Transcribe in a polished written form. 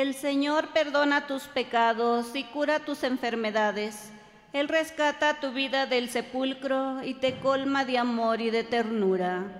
El Señor perdona tus pecados y cura tus enfermedades. Él rescata tu vida del sepulcro y te colma de amor y de ternura.